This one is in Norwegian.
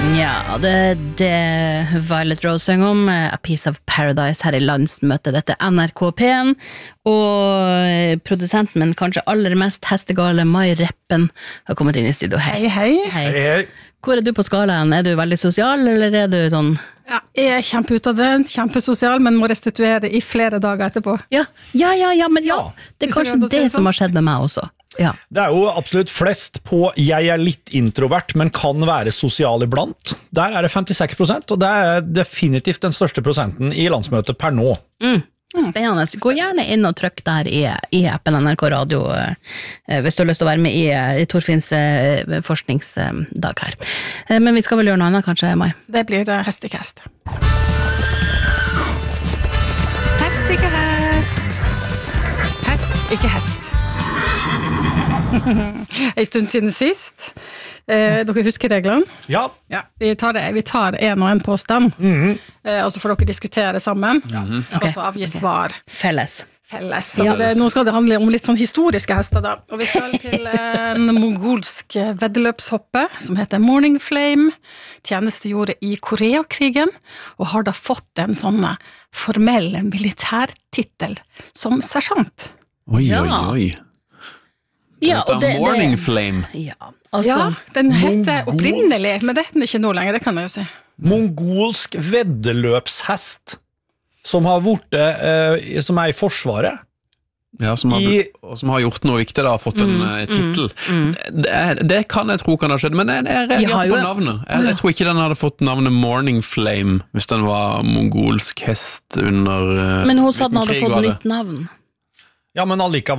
Ja, det Violet Rose sang om A Piece of Paradise her i landsmøtet. Dette NRK P1, og produsenten, men kanskje aller mest hestegale Mai Reppen har kommet inn i studio. Hei. Hei. Hvor du på skalaen? Du veldig sosial, eller du sånn? Ja, jeg kjempeutadvendt, kjempesosial, men må restituere i flere dager etterpå. Ja, men det kanskje det som har skjedd med meg også. Ja. Det jo absolutt flest på jeg litt introvert, men kan være sosial iblant. Der det 56%, og det definitivt den største prosenten i landsmøtet per nå. Spennende. Gå gjerne inn og trykk der i appen NRK Radio hvis du har lyst til å være med i Torfinns forskningsdag her. Men vi skal vel gjøre noe annet kanskje, Mai? Det blir hestekast. Hest, ikke hest. Hest, ikke hest. En stund siden sist. Dere husker reglene? Ja. Vi tar en og en påstand, og så får dere diskutere sammen, og så avgi svar. Felles. Nå skal det handle om litt sånn historiske hester da, og vi skal til en mongolsk veddeløpshoppe som heter Morning Flame, tjenestegjorde i Koreakrigen, og har da fått en sånn formell militærtitel som sersjant. Oi. Ja, og det Morning Flame. Ja, den heter opprinnelig, men det heter den ikke nå lenger, det kan jeg jo si. Mongolsk veddeløpshest som har som i forsvaret. Ja, som har gjort noe viktig da, har fått en titel. Det kan jeg tro kan ha skjedd, men jeg reagerer på navnet. Jeg tror ikke den hadde fått navnet Morning Flame hvis den var mongolsk hest under Men hun sa den hadde fått nytt navn. Ja, men allikevel